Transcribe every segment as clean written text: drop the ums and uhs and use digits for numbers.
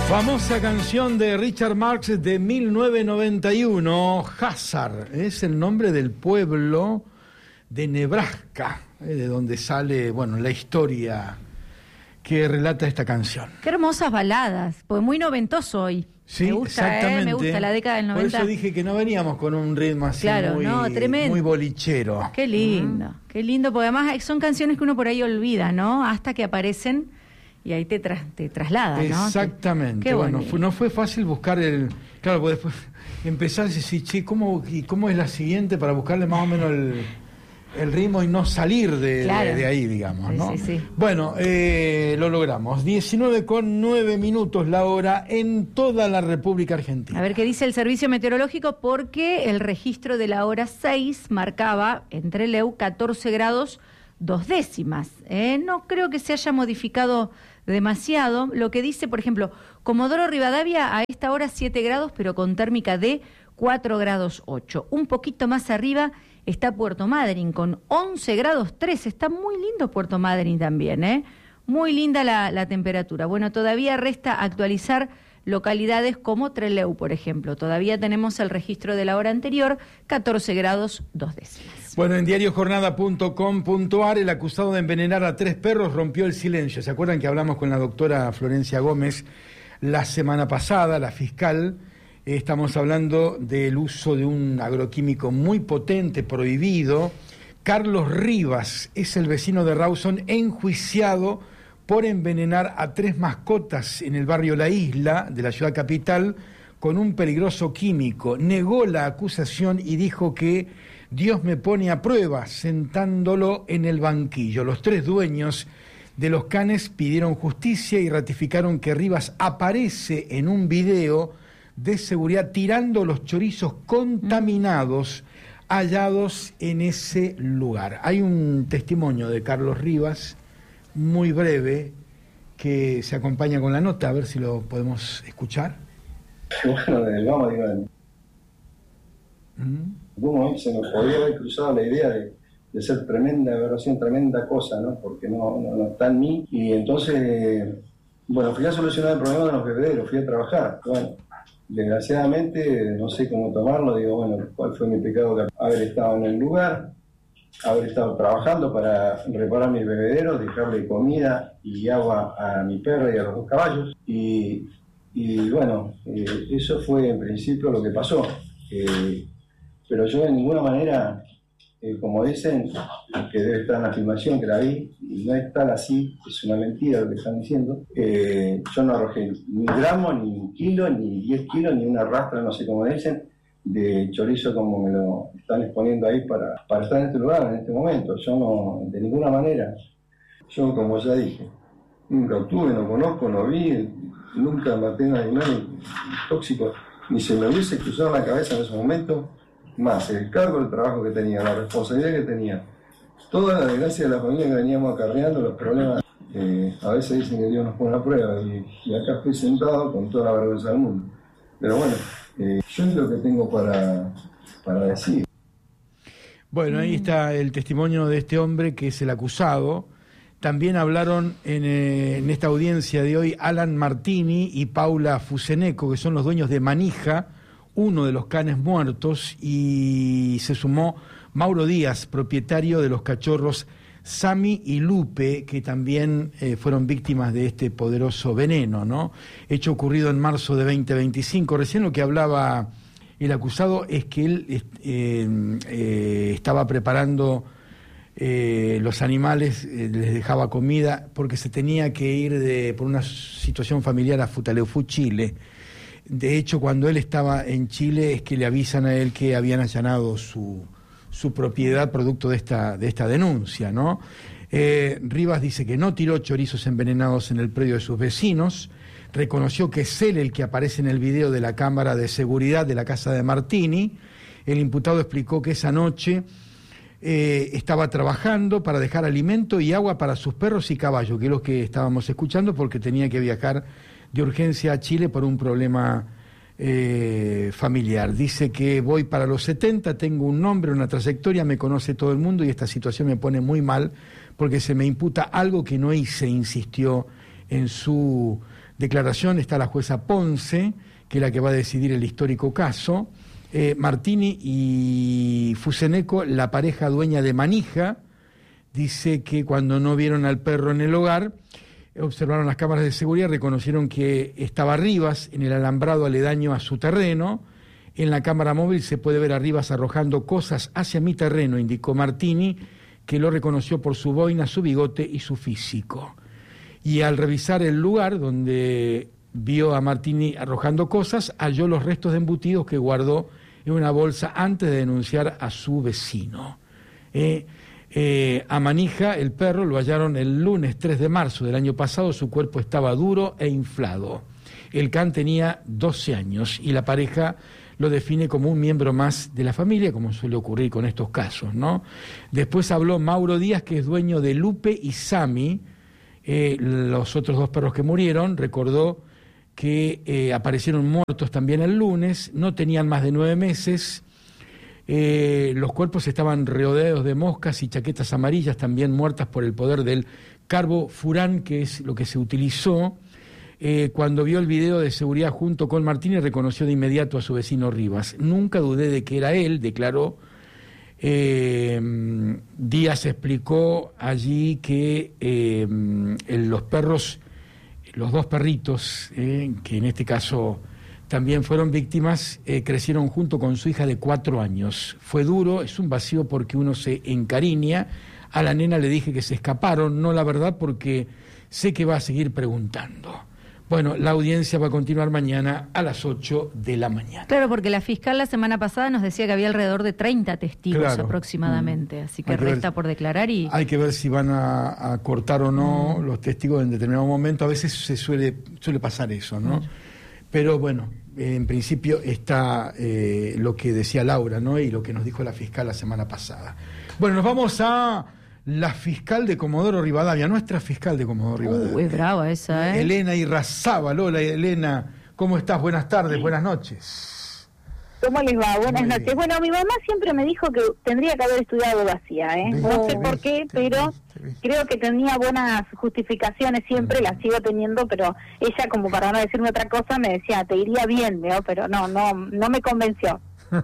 Famosa canción de Richard Marx de 1991, Hazard, es el nombre del pueblo de Nebraska, de donde sale, bueno, la historia que relata esta canción. Qué hermosas baladas, pues muy noventoso hoy. Sí, me gusta, exactamente. Me gusta la década del 90. Por eso dije que no veníamos con un ritmo así, claro, muy, no, tremendo. muy bolichero. Qué lindo, porque además son canciones que uno por ahí olvida, ¿no? Hasta que aparecen y ahí te traslada, ¿no? Exactamente. Bueno, no fue fácil buscar el... Claro, porque después empezás y decís, che, ¿cómo es la siguiente para buscarle más o menos el ritmo y no salir de ahí, digamos, ¿no? Sí, sí, sí. Bueno, lo logramos. 19:09 la hora en toda la República Argentina. A ver qué dice el Servicio Meteorológico, porque el registro de la hora 6 marcaba en Trelew 14 grados 2 décimas. No creo que se haya modificado demasiado. Lo que dice, por ejemplo, Comodoro Rivadavia a esta hora 7 grados, pero con térmica de 4 grados 8. Un poquito más arriba está Puerto Madryn con 11 grados 3. Está muy lindo Puerto Madryn también, muy linda la temperatura. Bueno, todavía resta actualizar localidades como Trelew, por ejemplo. Todavía tenemos el registro de la hora anterior, 14 grados 2 décimas. Bueno, en diariojornada.com.ar, el acusado de envenenar a 3 perros rompió el silencio. ¿Se acuerdan que hablamos con la doctora Florencia Gómez la semana pasada, la fiscal? Estamos hablando del uso de un agroquímico muy potente, prohibido. Carlos Rivas es el vecino de Rawson enjuiciado por envenenar a 3 mascotas en el barrio La Isla de la ciudad capital con un peligroso químico. Negó la acusación y dijo que Dios me pone a prueba sentándolo en el banquillo. Los 3 dueños de los canes pidieron justicia y ratificaron que Rivas aparece en un video de seguridad tirando los chorizos contaminados hallados en ese lugar. Hay un testimonio de Carlos Rivas muy breve que se acompaña con la nota, a ver si lo podemos escuchar. Bueno, del Gama, digo, en algún momento se me podía haber cruzado la idea de ser tremenda aberración, tremenda cosa, ¿no? Porque no está en mí. Y entonces, bueno, fui a solucionar el problema de los bebederos, fui a trabajar. Bueno, desgraciadamente no sé cómo tomarlo, digo, bueno, ¿cuál fue mi pecado? Haber estado en el lugar, haber estado trabajando para reparar mis bebederos, dejarle comida y agua a mi perra y a los 2 caballos. Y bueno, eso fue en principio lo que pasó. Pero yo de ninguna manera, como dicen, que debe estar en la filmación, que la vi, y no es tal así, es una mentira lo que están diciendo, yo no arrojé ni gramo, ni 1 kilo, ni 10 kilos, ni una rastra, no sé cómo dicen, de chorizo como me lo están exponiendo ahí para estar en este lugar, en este momento. Yo no, de ninguna manera, yo como ya dije, nunca obtuve, no conozco, no vi, nunca maté a un animal tóxico, ni se me hubiese cruzado la cabeza en ese momento, más el cargo del trabajo que tenía, la responsabilidad que tenía, toda la desgracia de la familia que veníamos acarreando, los problemas, a veces dicen que Dios nos pone a prueba, y acá estoy sentado con toda la vergüenza del mundo. Pero bueno, yo es lo que tengo para decir. Bueno, ahí está el testimonio de este hombre que es el acusado. También hablaron en esta audiencia de hoy Alan Martini y Paula Fuseneco, que son los dueños de Manija, uno de los canes muertos, y se sumó Mauro Díaz, propietario de los cachorros Sami y Lupe, que también fueron víctimas de este poderoso veneno, ¿no? Hecho ocurrido en marzo de 2025. Recién lo que hablaba el acusado es que él estaba preparando los animales, les dejaba comida, porque se tenía que ir por una situación familiar a Futaleufú, Chile. De hecho, cuando él estaba en Chile es que le avisan a él que habían allanado su propiedad producto de esta denuncia, ¿no? Rivas dice que no tiró chorizos envenenados en el predio de sus vecinos, reconoció que es él el que aparece en el video de la cámara de seguridad de la casa de Martini. El imputado explicó que esa noche estaba trabajando para dejar alimento y agua para sus perros y caballos, que es lo que estábamos escuchando, porque tenía que viajar de urgencia a Chile por un problema familiar. Dice que voy para los 70, tengo un nombre, una trayectoria, me conoce todo el mundo y esta situación me pone muy mal porque se me imputa algo que no hice, insistió en su declaración está la jueza Ponce, que es la que va a decidir el histórico caso. Martini y Fuseneco, la pareja dueña de Manija, dice que cuando no vieron al perro en el hogar, observaron las cámaras de seguridad, reconocieron que estaba Rivas en el alambrado aledaño a su terreno. En la cámara móvil se puede ver a Rivas arrojando cosas hacia mi terreno, indicó Martini, que lo reconoció por su boina, su bigote y su físico. Y al revisar el lugar donde vio a Martini arrojando cosas, halló los restos de embutidos que guardó en una bolsa antes de denunciar a su vecino. A Manija, el perro, lo hallaron el lunes 3 de marzo del año pasado, su cuerpo estaba duro e inflado. El can tenía 12 años y la pareja lo define como un miembro más de la familia, como suele ocurrir con estos casos, ¿no? Después habló Mauro Díaz, que es dueño de Lupe y Sami, los otros 2 perros que murieron. Recordó que aparecieron muertos también el lunes, no tenían más de 9 meses, los cuerpos estaban rodeados de moscas y chaquetas amarillas, también muertas por el poder del carbofurán, que es lo que se utilizó. Cuando vio el video de seguridad junto con Martínez, reconoció de inmediato a su vecino Rivas. Nunca dudé de que era él, declaró. Díaz explicó allí que los perros, los 2 perritos, que en este caso también fueron víctimas, crecieron junto con su hija de 4 años. Fue duro, es un vacío porque uno se encariña. A la nena le dije que se escaparon, no la verdad, porque sé que va a seguir preguntando. Bueno, la audiencia va a continuar mañana a las 8 de la mañana. Claro, porque la fiscal la semana pasada nos decía que había alrededor de 30 testigos aproximadamente, así que resta por declarar y... Hay que ver si van a cortar o no los testigos en determinado momento. A veces se suele pasar eso, ¿no? Pero bueno, en principio está lo que decía Laura, ¿no? Y lo que nos dijo la fiscal la semana pasada. Bueno, nos vamos a la fiscal de Comodoro Rivadavia, nuestra fiscal de Comodoro Rivadavia. Es brava esa, ¿eh? Elena Irrazábal. Hola, Elena, ¿cómo estás? Buenas tardes, buenas noches. ¿Cómo les va? Buenas noches. Bueno, mi mamá siempre me dijo que tendría que haber estudiado abogacía, ¿eh? No sé por qué, pero creo que tenía buenas justificaciones siempre, las sigo teniendo, pero ella, como para no decirme otra cosa, me decía, te iría bien, ¿no? Pero no me convenció.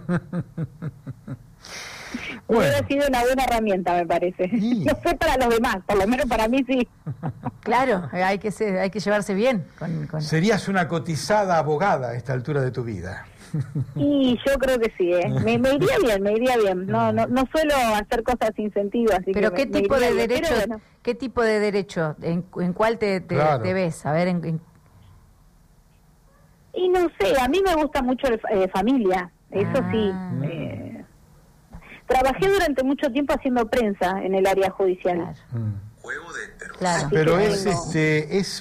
Hubiera sido una buena herramienta, me parece. Sí. No sé para los demás, por lo menos para mí sí. Claro, hay que llevarse bien. Serías una cotizada abogada a esta altura de tu vida. Y yo creo que sí, ¿eh? Me iría bien. No suelo hacer cosas sin sentido, así. Pero que ¿qué tipo de derecho? Bueno. ¿Qué tipo de derecho? ¿En cuál te ves? A ver, Y no sé, a mí me gusta mucho familia, eso sí. Trabajé durante mucho tiempo haciendo prensa en el área judicial. Claro. Pero es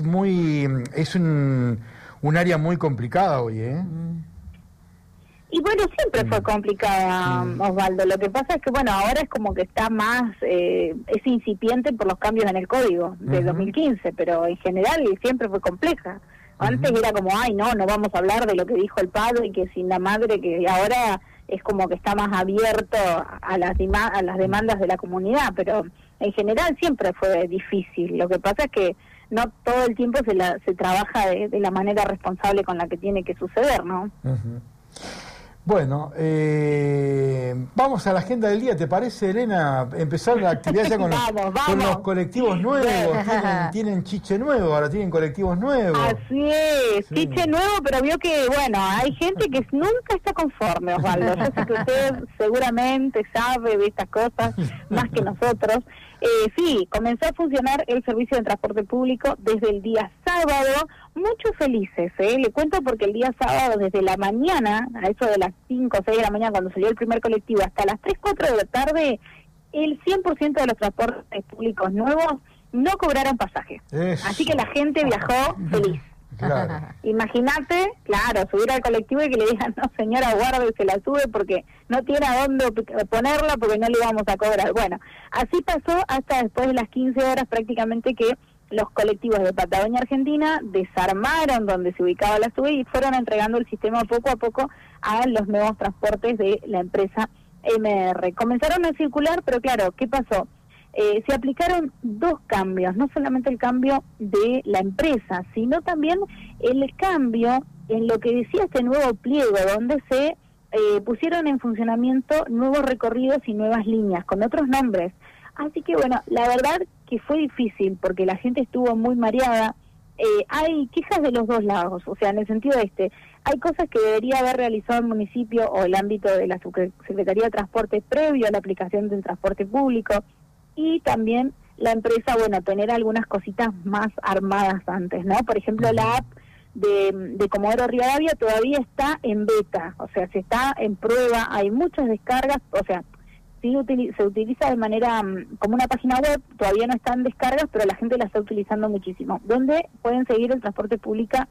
un área muy complicada hoy, ¿eh? Y bueno, siempre fue complicada, Osvaldo. Lo que pasa es que, bueno, ahora es como que está más, es incipiente por los cambios en el código de 2015, pero en general siempre fue compleja. Antes era como, no vamos a hablar de lo que dijo el padre y que sin la madre, que ahora es como que está más abierto a las demandas de la comunidad, pero en general siempre fue difícil. Lo que pasa es que no todo el tiempo se trabaja de la manera responsable con la que tiene que suceder, ¿no? Bueno, vamos a la agenda del día, ¿te parece, Elena? Empezar la actividad ya con los colectivos nuevos. Tienen chiche nuevo, ahora tienen colectivos nuevos. Así es, sí. Chiche nuevo, pero vio que, bueno, hay gente que nunca está conforme, Osvaldo. Yo sé que usted seguramente sabe de estas cosas más que nosotros. Sí, comenzó a funcionar el servicio de transporte público desde el día sábado, muchos felices, le cuento porque el día sábado desde la mañana, a eso de las 5 o 6 de la mañana cuando salió el primer colectivo, hasta las 3, 4 de la tarde, el 100% de los transportes públicos nuevos no cobraron pasaje. Así que la gente viajó feliz. Claro. Imagínate, subir al colectivo y que le digan, no señora, guarde, se la sube porque no tiene a dónde ponerla porque no le vamos a cobrar. Bueno, así pasó hasta después de las 15 horas prácticamente que los colectivos de Patagonia Argentina desarmaron donde se ubicaba la SUBE y fueron entregando el sistema poco a poco a los nuevos transportes de la empresa MR. Comenzaron a circular, pero claro, ¿qué pasó? se aplicaron 2 cambios, no solamente el cambio de la empresa, sino también el cambio en lo que decía este nuevo pliego, donde se pusieron en funcionamiento nuevos recorridos y nuevas líneas, con otros nombres. Así que bueno, la verdad que fue difícil, porque la gente estuvo muy mareada. Hay quejas de los 2 lados, o sea, en el sentido hay cosas que debería haber realizado el municipio o el ámbito de la Secretaría de Transporte previo a la aplicación del transporte público, y también la empresa, bueno, tener algunas cositas más armadas antes, ¿no? Por ejemplo, la app de Comodoro Rivadavia todavía está en beta, o sea, se está en prueba, hay muchas descargas, o sea, sí se utiliza de manera como una página web, todavía no están descargas, pero la gente la está utilizando muchísimo, donde pueden seguir el transporte público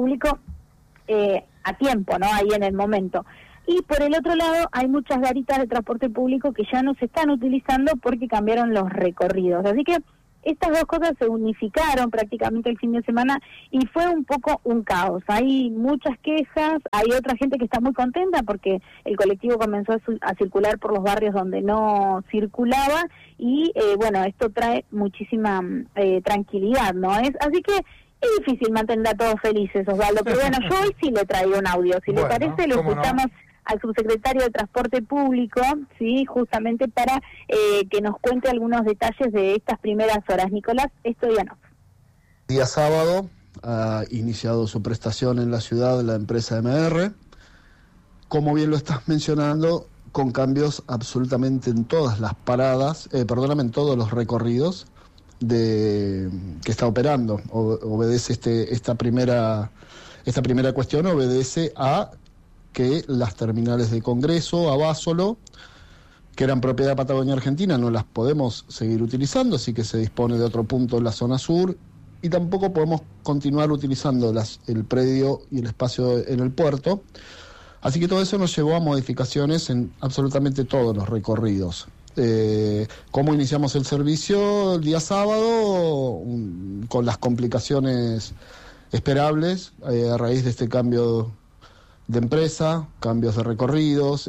a tiempo, ¿no? Ahí en el momento. Y por el otro lado, hay muchas garitas de transporte público que ya no se están utilizando porque cambiaron los recorridos. Así que estas 2 cosas se unificaron prácticamente el fin de semana y fue un poco un caos. Hay muchas quejas, hay otra gente que está muy contenta porque el colectivo comenzó a circular por los barrios donde no circulaba y bueno, esto trae muchísima tranquilidad, ¿no? Así que es difícil mantener a todos felices, Osvaldo, pero bueno, yo hoy sí le traigo un audio. Si le parece, lo escuchamos al subsecretario de Transporte Público, sí, justamente para que nos cuente algunos detalles de estas primeras horas. Nicolás Stoyanov. Día sábado ha iniciado su prestación en la ciudad la empresa MR, como bien lo estás mencionando, con cambios absolutamente en todas las paradas, en todos los recorridos que está operando. Obedece esta primera cuestión, obedece a que las terminales de Congreso, Abásolo, que eran propiedad de Patagonia Argentina, no las podemos seguir utilizando, así que se dispone de otro punto en la zona sur, y tampoco podemos continuar utilizando el predio y el espacio en el puerto. Así que todo eso nos llevó a modificaciones en absolutamente todos los recorridos. ¿Cómo iniciamos el servicio el día sábado? Con las complicaciones esperables a raíz de este cambio de empresa, cambios de recorridos.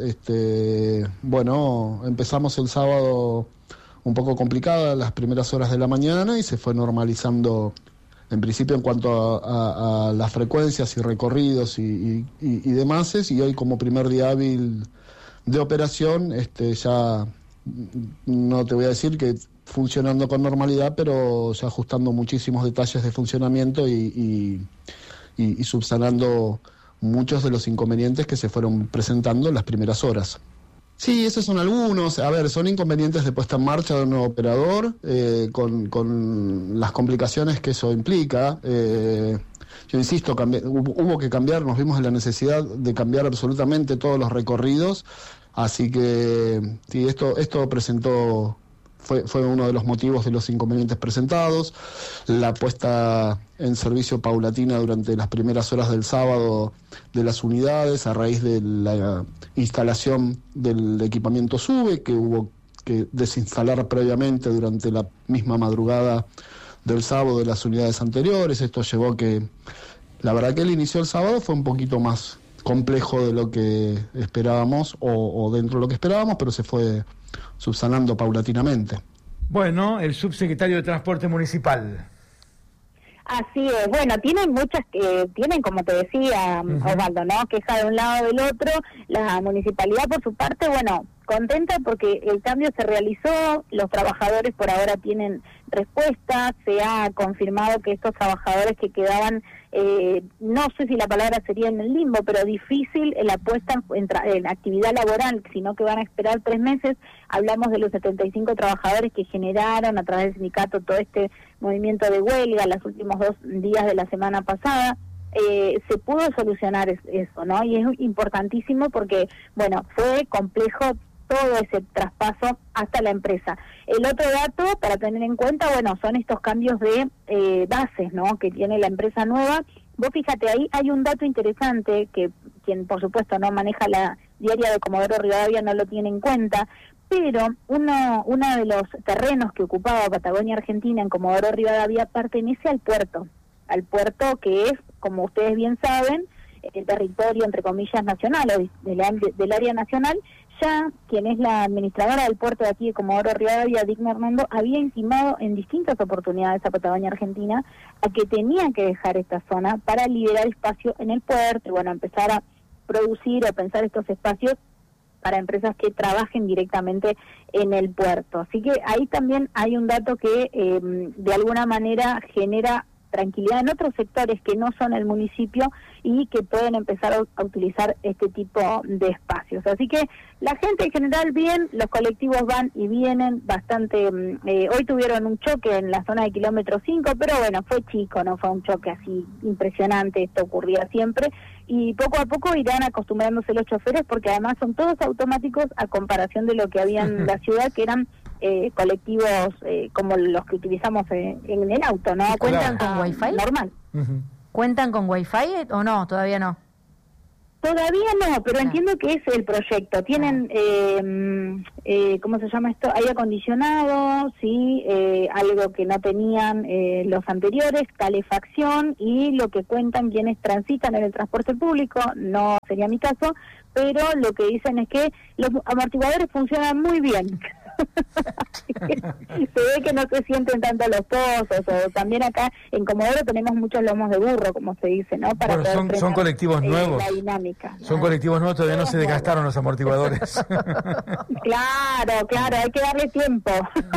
Bueno, empezamos el sábado un poco complicada las primeras horas de la mañana y se fue normalizando en principio en cuanto a las frecuencias y recorridos y demás, y hoy como primer día hábil de operación, ya no te voy a decir que funcionando con normalidad, pero ya ajustando muchísimos detalles de funcionamiento y subsanando muchos de los inconvenientes que se fueron presentando en las primeras horas. Sí, esos son algunos. A ver, son inconvenientes de puesta en marcha de un nuevo operador, con las complicaciones que eso implica. Yo insisto, hubo que cambiar, nos vimos en la necesidad de cambiar absolutamente todos los recorridos, así que sí, esto presentó... Fue uno de los motivos de los inconvenientes presentados. La puesta en servicio paulatina durante las primeras horas del sábado de las unidades a raíz de la instalación del equipamiento SUBE, que hubo que desinstalar previamente durante la misma madrugada del sábado de las unidades anteriores. Esto llevó que, la verdad que el inicio del sábado fue un poquito más complejo de lo que esperábamos o dentro de lo que esperábamos, pero se fue subsanando paulatinamente. Bueno, el subsecretario de Transporte Municipal. Así es, bueno, tienen como te decía, Osvaldo, ¿no? Queja de un lado o del otro. La municipalidad, por su parte, bueno, contenta porque el cambio se realizó, los trabajadores por ahora tienen respuesta, se ha confirmado que estos trabajadores que quedaban, no sé si la palabra sería en el limbo, pero difícil la puesta en actividad laboral, sino que van a esperar 3 meses. Hablamos de los 75 trabajadores que generaron a través del sindicato todo este movimiento de huelga los últimos 2 días de la semana pasada. Se pudo solucionar eso, ¿no? Y es importantísimo porque, bueno, fue complejo todo ese traspaso hasta la empresa. El otro dato para tener en cuenta, bueno, son estos cambios de bases, ¿no?, que tiene la empresa nueva. Vos fíjate, ahí hay un dato interesante que quien, por supuesto, no maneja la diaria de Comodoro Rivadavia no lo tiene en cuenta, pero uno de los terrenos que ocupaba Patagonia Argentina en Comodoro Rivadavia pertenece al puerto que es, como ustedes bien saben, el territorio, entre comillas, nacional o del área nacional, ya quien es la administradora del puerto de aquí de Comodoro Rivadavia, Digna Hernando, había intimado en distintas oportunidades a Patagonia Argentina a que tenían que dejar esta zona para liberar espacio en el puerto y bueno, empezar a producir o pensar estos espacios para empresas que trabajen directamente en el puerto. Así que ahí también hay un dato que de alguna manera genera tranquilidad en otros sectores que no son el municipio y que pueden empezar a utilizar este tipo de espacios. Así que la gente en general bien, los colectivos van y vienen bastante. Hoy tuvieron un choque en la zona de kilómetro 5, pero bueno, fue chico, no fue un choque así impresionante, esto ocurría siempre, y poco a poco irán acostumbrándose los choferes porque además son todos automáticos a comparación de lo que había en la ciudad, que eran colectivos como los que utilizamos en el auto, ¿no? ¿Cuentan con wifi? Normal. ¿Cuentan con wifi o no? Todavía no. Todavía no, pero entiendo que es el proyecto. Tienen, ¿cómo se llama esto? Aire acondicionado, sí, algo que no tenían los anteriores, calefacción, y lo que cuentan quienes transitan en el transporte público, no sería mi caso, pero lo que dicen es que los amortiguadores funcionan muy bien. Se ve que no se sienten tanto los pozos, o también acá en Comodoro tenemos muchos lomos de burro, como se dice, ¿no? Para bueno, son colectivos nuevos. La dinámica. Son colectivos nuevos, todavía no se desgastaron los amortiguadores. Claro, hay que darle tiempo.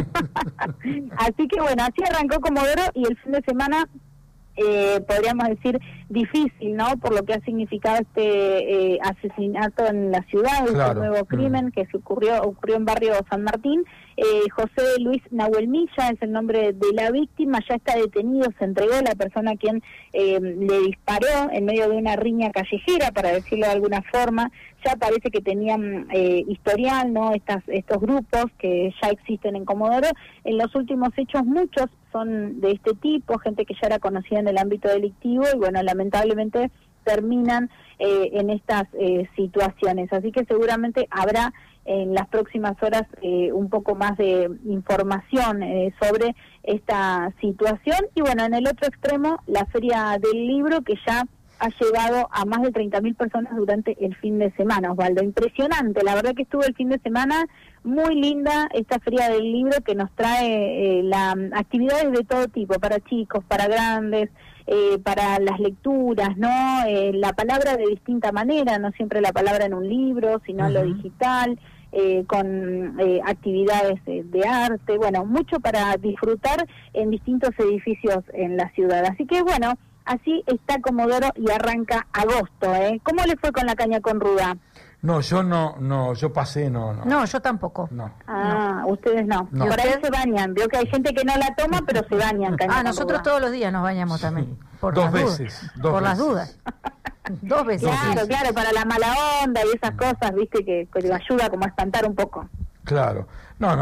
Así que bueno, así arrancó Comodoro y el fin de semana podríamos decir difícil, ¿no? Por lo que ha significado este asesinato en la ciudad, este nuevo crimen que se ocurrió en barrio San Martín. José Luis Nahuel Milla es el nombre de la víctima, ya está detenido, se entregó la persona a quien le disparó en medio de una riña callejera, para decirlo de alguna forma. Ya parece que tenían historial, ¿no? Estos grupos que ya existen en Comodoro. En los últimos hechos muchos son de este tipo, gente que ya era conocida en el ámbito delictivo y bueno, lamentablemente terminan en estas situaciones. Así que seguramente habrá en las próximas horas un poco más de información sobre esta situación. Y bueno, en el otro extremo, la Feria del Libro, que ya ha llevado a más de 30.000 personas durante el fin de semana, Osvaldo. Impresionante, la verdad que estuvo el fin de semana muy linda esta Feria del Libro, que nos trae actividades de todo tipo, para chicos, para grandes, para las lecturas, ¿no? La palabra de distinta manera, no siempre la palabra en un libro, sino lo digital, con actividades de arte, bueno, mucho para disfrutar en distintos edificios en la ciudad. Así que bueno, así está Comodoro y arranca agosto, ¿eh? ¿Cómo le fue con la caña con ruda? No, yo pasé, no. No, yo tampoco. No. Ustedes no. Por ahí se bañan. Veo que hay gente que no la toma, pero se bañan. Nosotros todos los días nos bañamos también. Por Dos las veces. Dudas. Por las dudas. 2 veces. Claro, para la mala onda y esas cosas, viste, que ayuda como a espantar un poco. Claro. No.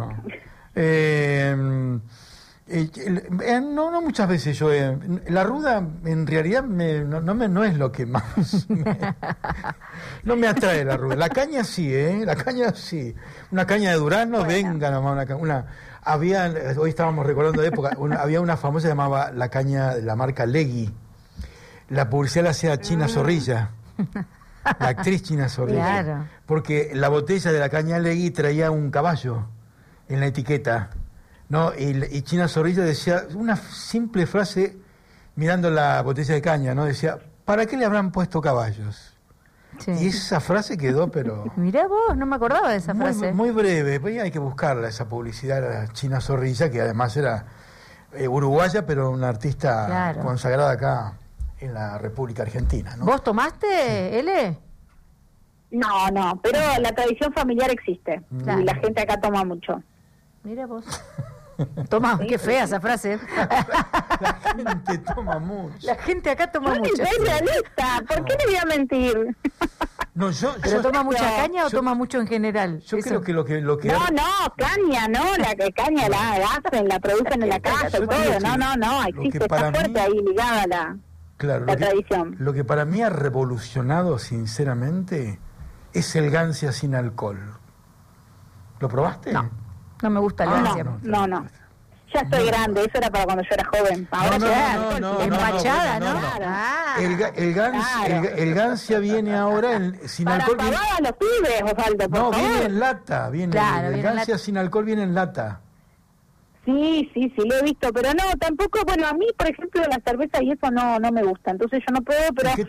No muchas veces yo la ruda en realidad no es lo que más no me atrae. La ruda, la caña sí, una caña de durazno, venga nomás, hoy estábamos recordando de época, había una famosa llamaba la caña de la marca Legui, la publicidad la hacía China Zorrilla, la actriz China Zorrilla, claro, porque la botella de la caña Legui traía un caballo en la etiqueta, ¿no? Y China Zorrilla decía una simple frase mirando la botella de caña, ¿no? Decía, ¿para qué le habrán puesto caballos? Sí. Y esa frase quedó, pero... Mirá vos, no me acordaba de esa frase. Muy breve, pues hay que buscarla, esa publicidad de la China Zorrilla, que además era uruguaya, pero una artista consagrada acá en la República Argentina, ¿no? ¿Vos tomaste, L? No, pero la tradición familiar existe, y la gente acá toma mucho. Mira vos. Toma, qué fea esa frase. La gente toma mucho. La gente acá toma mucho. Es realista, ¿por qué le voy a mentir? No, ¿Pero toma mucha caña o toma mucho en general? Yo creo que lo que caña, la caña la hacen, la producen en la casa y todo, no, existe, está fuerte ahí ligada la tradición. Lo que para mí ha revolucionado, sinceramente, es el Gancia sin alcohol. ¿Lo probaste? No me gusta el Gancia. No. Ya estoy grande, eso era para cuando yo era joven. Ahora empachada, ¿no? el Gancia viene ahora sin para alcohol. Para pagar a los pibes, Osvaldo, por favor. Viene en lata. Claro, el Gancia sin alcohol viene en lata. Sí, lo he visto, pero no, tampoco, bueno, a mí, por ejemplo, la cerveza y eso no me gusta, entonces yo no puedo, pero... ¿Qué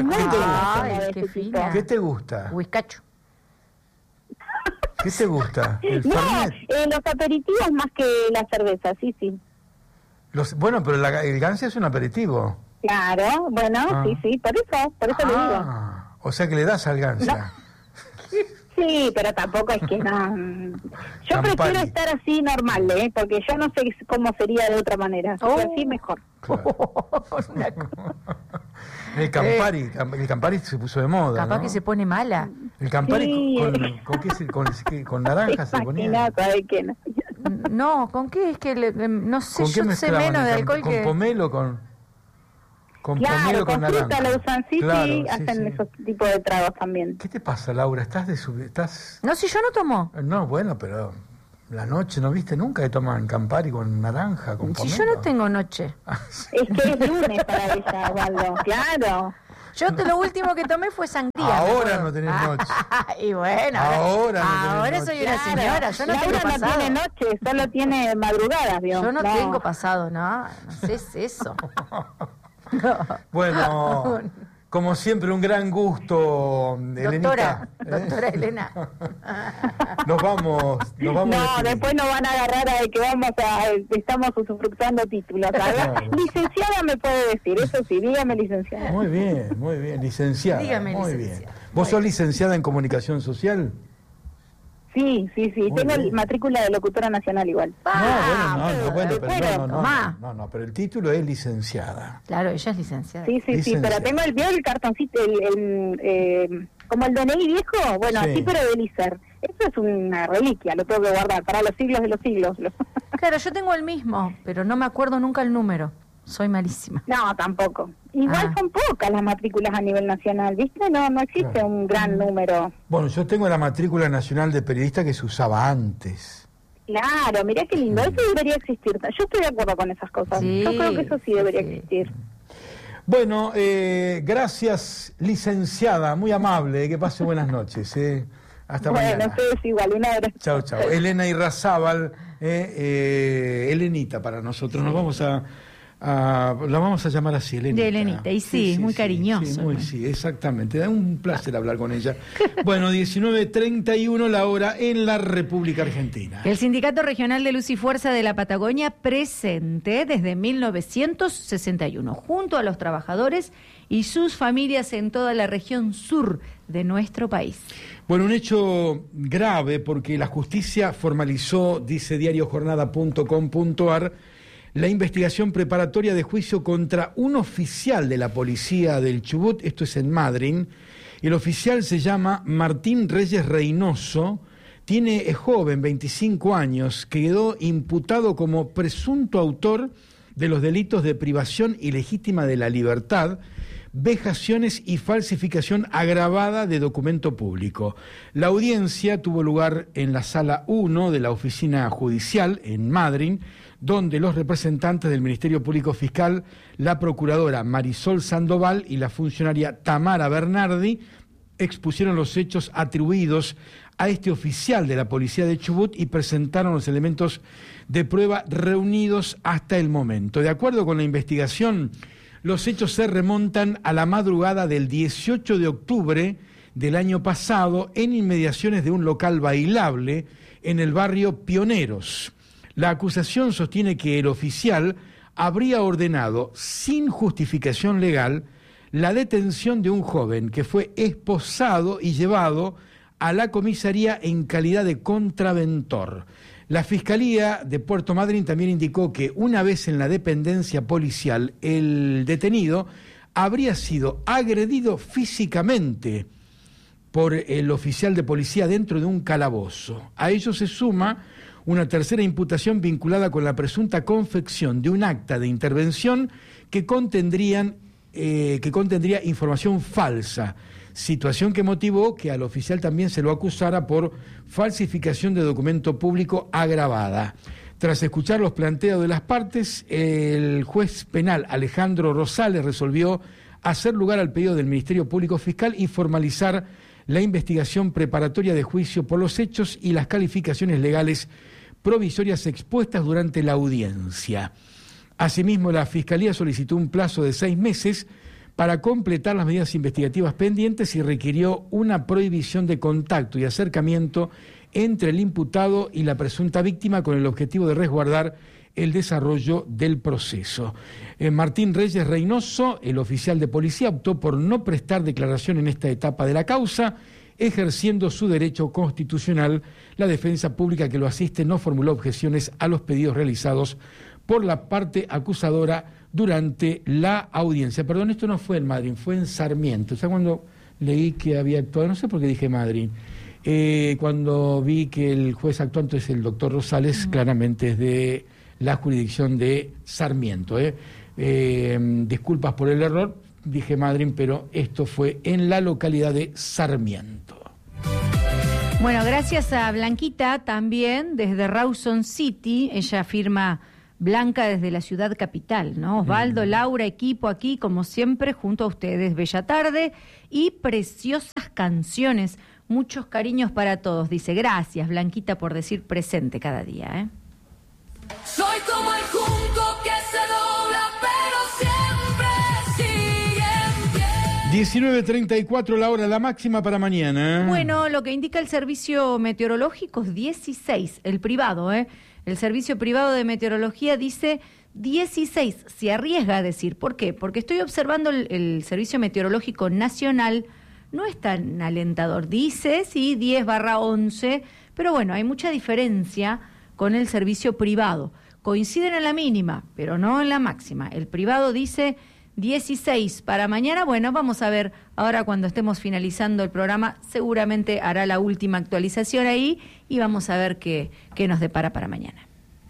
te gusta? Whiskacho. ¿Qué te gusta? Los aperitivos más que la cerveza, sí. Bueno, pero el Gancia es un aperitivo. Claro, bueno, sí, por eso le digo. O sea que le das al Gancia. No. Sí, pero tampoco es que no. Yo prefiero estar así normal, porque yo no sé cómo sería de otra manera. Así mejor. Claro. El Campari se puso de moda. Capaz, ¿no? Que se pone mala. El Campari con naranja se ponía. No, ¿con qué? Es que no sé, yo sé menos de alcohol ¿Con pomelo con claro, con naranja? Fruta lo usan, hacen esos tipos de tragos también. ¿Qué te pasa, Laura? ¿Estás? No, si yo no tomo. No, bueno, pero la noche, ¿no viste nunca que toman Campari con naranja, con pomelo? Si yo no tengo noche. Es que es lunes para ella, Waldo, claro. Yo lo último que tomé fue sangría. Ahora no tenés noche. Y bueno, ahora soy una señora. Yo no tengo pasado. No tiene noche, solo tiene madrugadas, ¿vio? Yo no tengo pasado, no sé eso. Bueno, como siempre, un gran gusto, Elenita. Doctora Elena. Nos vamos. No, después nos van a agarrar a que estamos usufructuando títulos. Licenciada me puede decir, eso sí, dígame licenciada. Muy bien, licenciada. Dígame muy licenciada. Bien. ¿Vos sos licenciada en comunicación social? Sí, tengo matrícula de locutora nacional igual. Pero el título es licenciada. Claro, ella es licenciada. Sí, pero tengo el cartoncito, como el DNI viejo, bueno, así pero del ISER. Eso es una reliquia, lo tengo que guardar para los siglos de los siglos. Claro, yo tengo el mismo, pero no me acuerdo nunca el número. Soy malísima. No, tampoco. Igual son pocas las matrículas a nivel nacional, ¿viste? No existe un gran número. Bueno, yo tengo la matrícula nacional de periodista que se usaba antes. Claro, mirá qué lindo. Eso debería existir. Yo estoy de acuerdo con esas cosas. Yo creo que eso sí debería existir. Bueno, gracias, licenciada. Muy amable. Que pase buenas noches. Hasta mañana. Bueno, ustedes igual. Un abrazo. Chao. Elena Irrazábal, Elenita para nosotros. Nos vamos la vamos a llamar así, Elenita. De Elenita, y sí, muy cariñoso. Sí, exactamente. Da un placer hablar con ella. Bueno, 19:31 la hora en la República Argentina. El Sindicato Regional de Luz y Fuerza de la Patagonia, presente desde 1961, junto a los trabajadores y sus familias en toda la región sur de nuestro país. Bueno, un hecho grave porque la justicia formalizó, dice diariojornada.com.ar, la investigación preparatoria de juicio contra un oficial de la policía del Chubut, esto es en Madryn. El oficial se llama Martín Reyes Reynoso, es joven, 25 años, quedó imputado como presunto autor de los delitos de privación ilegítima de la libertad, vejaciones y falsificación agravada de documento público. La audiencia tuvo lugar en la sala 1 de la oficina judicial en Madryn, donde los representantes del Ministerio Público Fiscal, la procuradora Marisol Sandoval y la funcionaria Tamara Bernardi expusieron los hechos atribuidos a este oficial de la policía de Chubut y presentaron los elementos de prueba reunidos hasta el momento. De acuerdo con la investigación, los hechos se remontan a la madrugada del 18 de octubre del año pasado en inmediaciones de un local bailable en el barrio Pioneros. La acusación sostiene que el oficial habría ordenado, sin justificación legal, la detención de un joven que fue esposado y llevado a la comisaría en calidad de contraventor. La Fiscalía de Puerto Madryn también indicó que una vez en la dependencia policial, el detenido habría sido agredido físicamente por el oficial de policía dentro de un calabozo. A ello se suma una tercera imputación vinculada con la presunta confección de un acta de intervención que contendría información falsa, situación que motivó que al oficial también se lo acusara por falsificación de documento público agravada. Tras escuchar los planteos de las partes, el juez penal Alejandro Rosales resolvió hacer lugar al pedido del Ministerio Público Fiscal y formalizar la investigación preparatoria de juicio por los hechos y las calificaciones legales provisorias expuestas durante la audiencia. Asimismo, la Fiscalía solicitó un plazo de 6 meses para completar las medidas investigativas pendientes y requirió una prohibición de contacto y acercamiento entre el imputado y la presunta víctima con el objetivo de resguardar el desarrollo del proceso. Martín Reyes Reynoso, el oficial de policía, optó por no prestar declaración en esta etapa de la causa, ejerciendo su derecho constitucional. La defensa pública que lo asiste no formuló objeciones a los pedidos realizados por la parte acusadora durante la audiencia. Perdón, esto no fue en Madrid, fue en Sarmiento. O sea, cuando leí que había actuado, no sé por qué dije Madrid, cuando vi que el juez actuante es el doctor Rosales, claramente es de la jurisdicción de Sarmiento. Disculpas por el error, dije Madrid, pero esto fue en la localidad de Sarmiento. Bueno, gracias a Blanquita también desde Rawson City, ella firma Blanca desde la ciudad capital, ¿no? Osvaldo, Laura, equipo aquí, como siempre, junto a ustedes. Bella tarde y preciosas canciones. Muchos cariños para todos. Dice, gracias, Blanquita, por decir presente cada día, ¿eh? Soy como el junco que se dobla, pero siempre sigue en pie. 19:34 la hora, la máxima para mañana. Bueno, lo que indica el servicio meteorológico es 16, el privado, ¿eh? El servicio privado de meteorología dice 16, se arriesga a decir. ¿Por qué? Porque estoy observando el servicio meteorológico nacional, no es tan alentador. Dice, sí, 10/11, pero bueno, hay mucha diferencia con el servicio privado. Coinciden en la mínima, pero no en la máxima. El privado dice 16 para mañana. Bueno, vamos a ver, ahora cuando estemos finalizando el programa, seguramente hará la última actualización ahí y vamos a ver qué nos depara para mañana.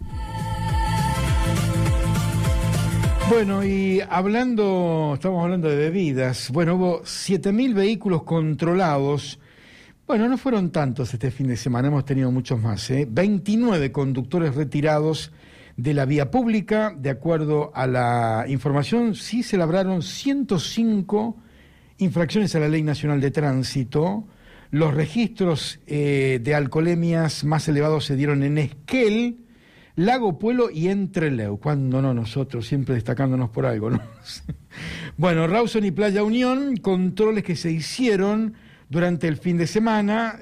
Bueno, y estamos hablando de bebidas. Bueno, hubo 7.000 vehículos controlados. Bueno, no fueron tantos este fin de semana, hemos tenido muchos más, 29 conductores retirados de la vía pública. De acuerdo a la información, sí se labraron 105 infracciones a la Ley Nacional de Tránsito. Los registros de alcoholemias más elevados se dieron en Esquel, Lago Puelo y Entreleu. Cuando no, nosotros siempre destacándonos por algo, ¿no? Bueno, Rawson y Playa Unión, controles que se hicieron durante el fin de semana,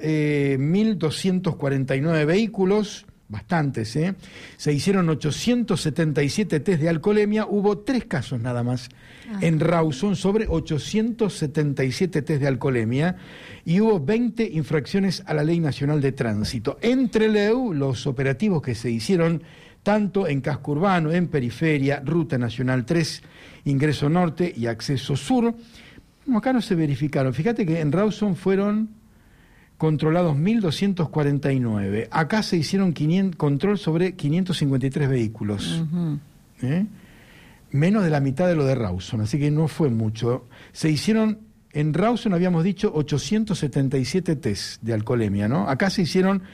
1.249 vehículos, bastantes, se hicieron 877 test de alcoholemia, hubo 3 casos nada más en Rawson sobre 877 test de alcoholemia y hubo 20 infracciones a la Ley Nacional de Tránsito. En Trelew, los operativos que se hicieron tanto en casco urbano, en periferia, Ruta Nacional 3, ingreso norte y acceso sur. No, acá no se verificaron. Fíjate que en Rawson fueron controlados 1.249. Acá se hicieron control sobre 553 vehículos. Menos de la mitad de lo de Rawson, así que no fue mucho. Se hicieron, en Rawson habíamos dicho 877 test de alcoholemia, ¿no? Acá se hicieron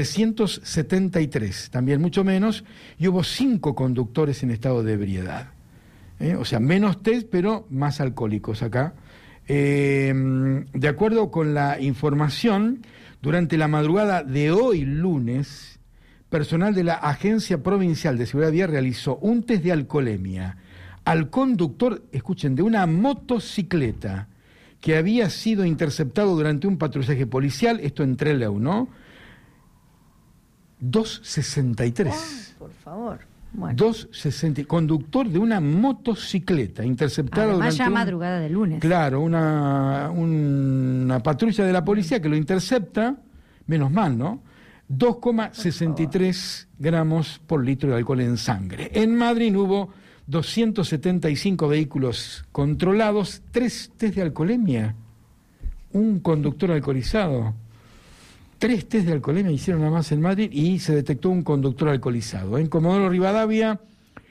373, también mucho menos, y hubo 5 conductores en estado de ebriedad. O sea, menos test, pero más alcohólicos acá. De acuerdo con la información, durante la madrugada de hoy, lunes, personal de la Agencia Provincial de Seguridad Vial realizó un test de alcoholemia al conductor, escuchen, de una motocicleta que había sido interceptado durante un patrullaje policial, esto en Trelew, ¿no? 263. Oh, por favor. Bueno. 260, conductor de una motocicleta interceptado además durante ya madrugada de lunes. Claro, una patrulla de la policía que lo intercepta, menos mal, ¿no? 2,63 gramos por litro de alcohol en sangre. En Madrid hubo 275 vehículos controlados, 3 test de alcoholemia, un conductor alcoholizado. 3 test de alcoholemia hicieron nada más en Madrid y se detectó un conductor alcoholizado. En Comodoro Rivadavia,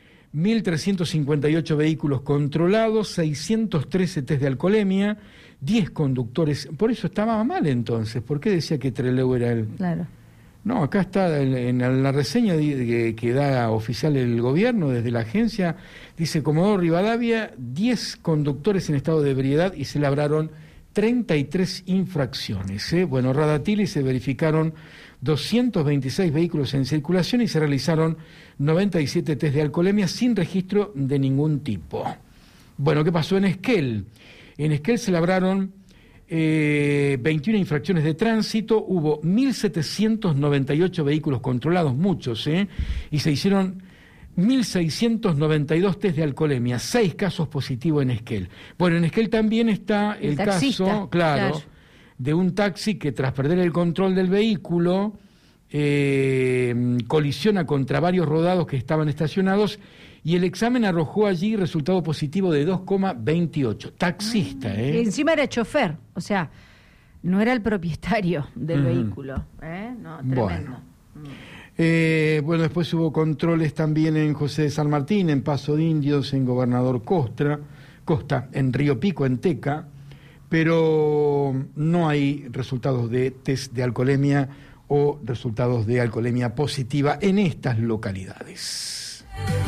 1.358 vehículos controlados, 613 test de alcoholemia, 10 conductores. Por eso estaba mal entonces. ¿Por qué decía que Trelew era el...? Claro. No, acá está en la reseña que da oficial el gobierno desde la agencia, dice Comodoro Rivadavia, 10 conductores en estado de ebriedad y se labraron 33 infracciones. Bueno, Radatili se verificaron 226 vehículos en circulación y se realizaron 97 test de alcoholemia sin registro de ningún tipo. Bueno, ¿qué pasó en Esquel? En Esquel se labraron 21 infracciones de tránsito, hubo 1.798 vehículos controlados, muchos, y se hicieron 1.692 test de alcoholemia, 6 casos positivos en Esquel. Bueno, en Esquel también está el caso, claro, de un taxi que tras perder el control del vehículo colisiona contra varios rodados que estaban estacionados y el examen arrojó allí resultado positivo de 2,28. Taxista, Y encima era chofer, o sea, no era el propietario del vehículo. No, tremendo. Bueno, después hubo controles también en José de San Martín, en Paso de Indios, en Gobernador Costa, en Río Pico, en Teca, pero no hay resultados de test de alcoholemia o resultados de alcoholemia positiva en estas localidades.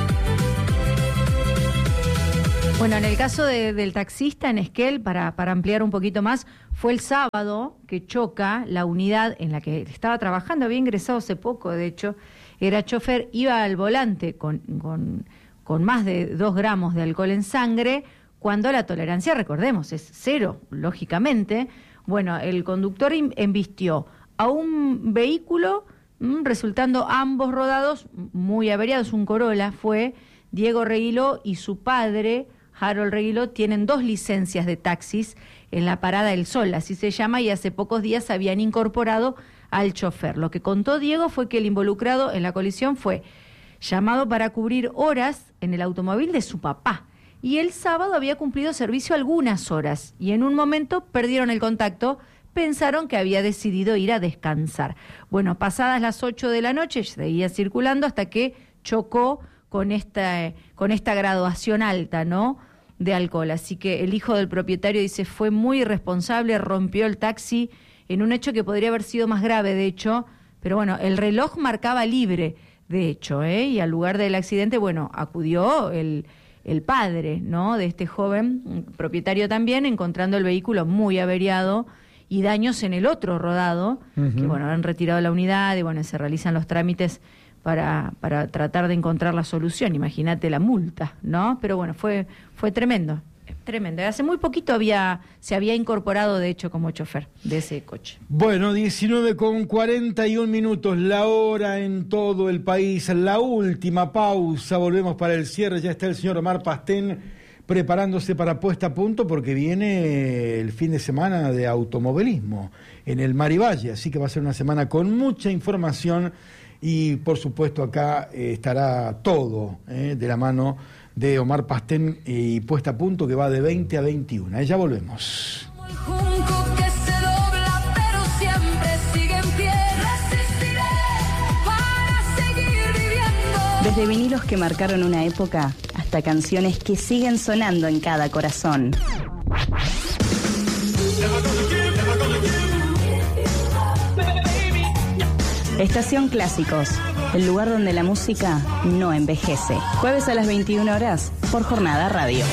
Bueno, en el caso del taxista en Esquel, para ampliar un poquito más, fue el sábado que choca la unidad en la que estaba trabajando, había ingresado hace poco, de hecho, era chofer, iba al volante con más de 2 gramos de alcohol en sangre, cuando la tolerancia, recordemos, es 0, lógicamente. Bueno, el conductor embistió a un vehículo, resultando ambos rodados muy averiados, un Corolla, fue Diego Reguiló y su padre, Harold Reguiló, tienen 2 licencias de taxis en la Parada del Sol, así se llama, y hace pocos días habían incorporado al chofer. Lo que contó Diego fue que el involucrado en la colisión fue llamado para cubrir horas en el automóvil de su papá, y el sábado había cumplido servicio algunas horas, y en un momento perdieron el contacto, pensaron que había decidido ir a descansar. Bueno, pasadas las 8 de la noche, seguía circulando hasta que chocó con esta graduación alta, ¿no?, de alcohol. Así que el hijo del propietario dice, fue muy irresponsable, rompió el taxi en un hecho que podría haber sido más grave, de hecho, pero bueno, el reloj marcaba libre, de hecho, y al lugar del accidente, bueno, acudió el padre, ¿no?, de este joven, propietario también, encontrando el vehículo muy averiado y daños en el otro rodado, que bueno, han retirado la unidad y bueno, se realizan los trámites para tratar de encontrar la solución. Imagínate la multa, ¿no? Pero bueno, fue tremendo, tremendo. Hace muy poquito se había incorporado, de hecho, como chofer de ese coche. Bueno, 19:41, la hora en todo el país, la última pausa, volvemos para el cierre, ya está el señor Omar Pastén preparándose para puesta a punto porque viene el fin de semana de automovilismo en el Mar y Valle, así que va a ser una semana con mucha información y por supuesto acá estará todo de la mano de Omar Pastén y puesta a punto que va de 20 a 21. Ya volvemos. Desde vinilos que marcaron una época hasta canciones que siguen sonando en cada corazón. Estación Clásicos, el lugar donde la música no envejece. Jueves a las 21 horas por Jornada Radio.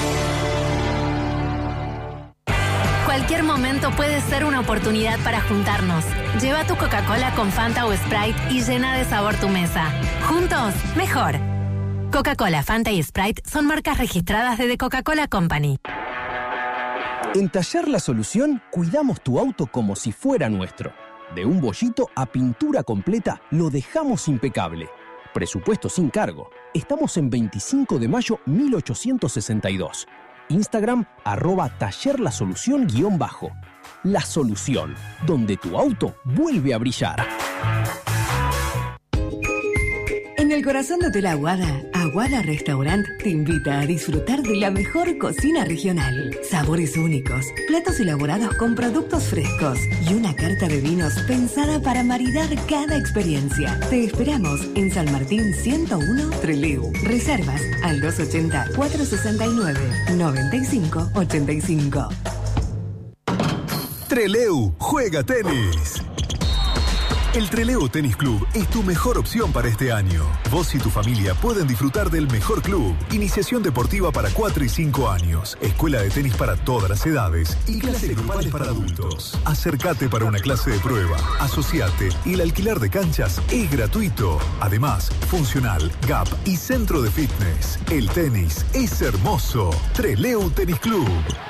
Cualquier momento puede ser una oportunidad para juntarnos. Lleva tu Coca-Cola con Fanta o Sprite y llena de sabor tu mesa. Juntos, mejor. Coca-Cola, Fanta y Sprite son marcas registradas de The Coca-Cola Company. En Taller La Solución, cuidamos tu auto como si fuera nuestro. De un bollito a pintura completa, lo dejamos impecable. Presupuesto sin cargo. Estamos en 25 de mayo 1862. Instagram, @tallerlasolución_. La Solución, donde tu auto vuelve a brillar. En el corazón de Hotel Aguada, Aguada Restaurant te invita a disfrutar de la mejor cocina regional. Sabores únicos, platos elaborados con productos frescos y una carta de vinos pensada para maridar cada experiencia. Te esperamos en San Martín 101, Trelew. Reservas al 280-469-9585. Trelew juega tenis. El Trelew Tenis Club es tu mejor opción para este año. Vos y tu familia pueden disfrutar del mejor club. Iniciación deportiva para 4 y 5 años. Escuela de tenis para todas las edades. Y clases grupales para adultos. Acércate para una clase de prueba. Asociate y el alquiler de canchas es gratuito. Además, funcional, gap y centro de fitness. El tenis es hermoso. Trelew Tenis Club.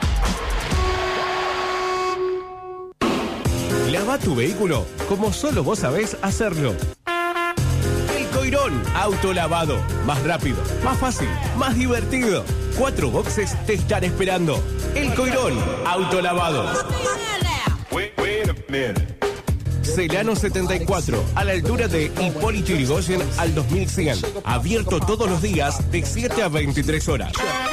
Lava tu vehículo como solo vos sabés hacerlo. El Coirón Autolavado. Más rápido, más fácil, más divertido. 4 boxes te están esperando. El Coirón Autolavado. Celano 74, a la altura de Hipólito Yrigoyen al 2100. Abierto todos los días de 7 a 23 horas.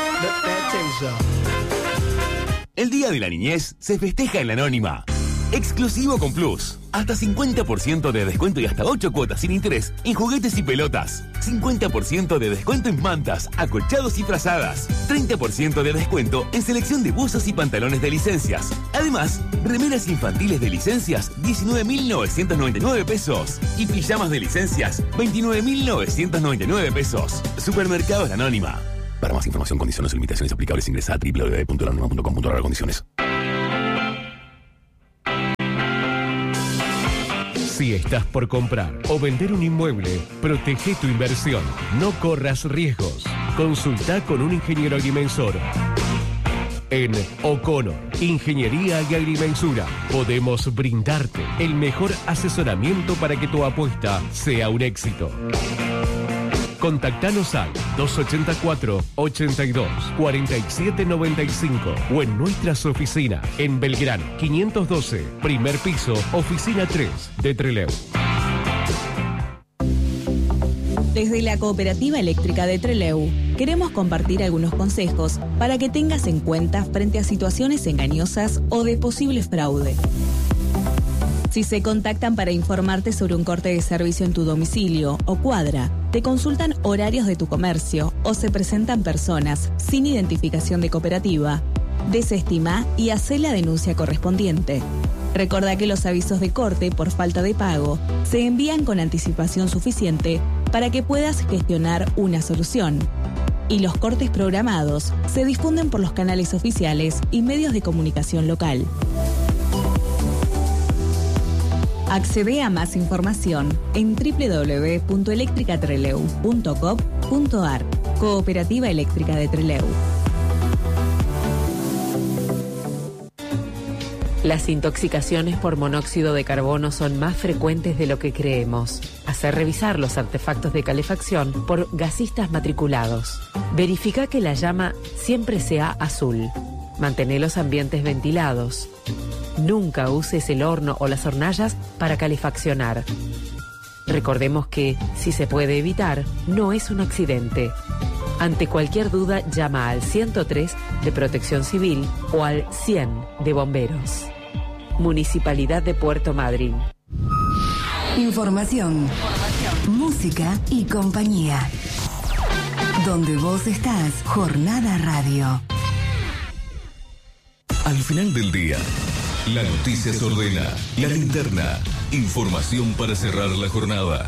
El Día de la Niñez se festeja en La Anónima. Exclusivo con Plus. Hasta 50% de descuento y hasta 8 cuotas sin interés en juguetes y pelotas. 50% de descuento en mantas, acolchados y frazadas. 30% de descuento en selección de buzos y pantalones de licencias. Además, remeras infantiles de licencias, 19.999 pesos. Y pijamas de licencias, 29.999 pesos. Supermercados La Anónima. Para más información, condiciones y limitaciones aplicables, ingresa a www.lanonima.com.ar/condiciones. Si estás por comprar o vender un inmueble, protege tu inversión. No corras riesgos. Consulta con un ingeniero agrimensor. En O'Connor, Ingeniería y Agrimensura, podemos brindarte el mejor asesoramiento para que tu apuesta sea un éxito. Contactanos al 284-82-4795 o en nuestras oficinas en Belgrano 512, primer piso, oficina 3 de Trelew. Desde la Cooperativa Eléctrica de Trelew, queremos compartir algunos consejos para que tengas en cuenta frente a situaciones engañosas o de posible fraude. Si se contactan para informarte sobre un corte de servicio en tu domicilio o cuadra, te consultan horarios de tu comercio o se presentan personas sin identificación de cooperativa, desestima y hacé la denuncia correspondiente. Recordá que los avisos de corte por falta de pago se envían con anticipación suficiente para que puedas gestionar una solución. Y los cortes programados se difunden por los canales oficiales y medios de comunicación local. Accede a más información en www.electricatrelew.com.ar. Cooperativa Eléctrica de Trelew. Las intoxicaciones por monóxido de carbono son más frecuentes de lo que creemos. Hacer revisar los artefactos de calefacción por gasistas matriculados. Verifica que la llama siempre sea azul. Mantén los ambientes ventilados. Nunca uses el horno o las hornallas para calefaccionar. Recordemos que, si se puede evitar, no es un accidente. Ante cualquier duda, llama al 103 de Protección Civil o al 100 de Bomberos. Municipalidad de Puerto Madryn. Información, música y compañía. Donde vos estás, Jornada Radio. Al final del día, la noticia se ordena, la linterna, información para cerrar la jornada.